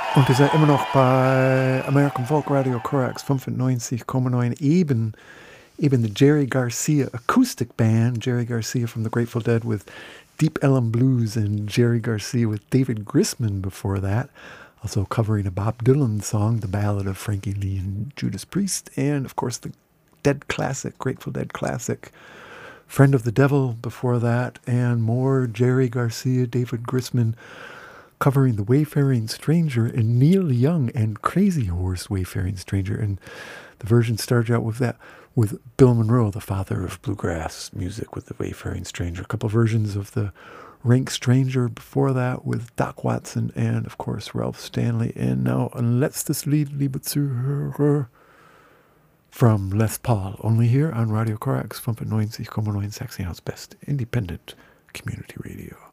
Und ihr seid immer noch bei American Folk Radio Corax 95,9, eben the Jerry Garcia acoustic band, Jerry Garcia from the Grateful Dead with Deep Ellum Blues, and Jerry Garcia with David Grisman before that, also covering a Bob Dylan song, The Ballad of Frankie Lee and Judas Priest, and of course the Dead classic, Grateful Dead classic, Friend of the Devil before that, and more Jerry Garcia, David Grisman, covering The Wayfaring Stranger and Neil Young and Crazy Horse Wayfaring Stranger. And the version started out with Bill Monroe, the father of bluegrass music, with The Wayfaring Stranger. A couple of versions of the Rank Stranger before that with Doc Watson and, of course, Ralph Stanley. And now, Letztes Lied, liebe Zuhörer, from Les Paul, only here on Radio Corax 95,9 Saxon's best independent community radio.